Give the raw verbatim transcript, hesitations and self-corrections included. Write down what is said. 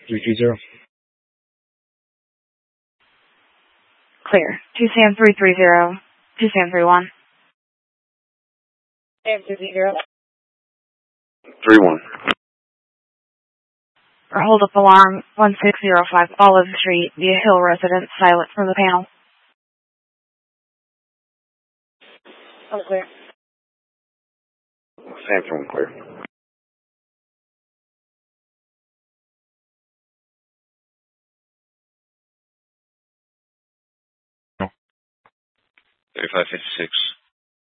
three three zero. Clear. two Sam three three zero. two Sam three one. Sam three three zero. three one. Or hold up alarm one six zero five Olive Street, via Hill residence, silent from the panel. I'm clear. Sam three one clear. thirty-five fifty-six.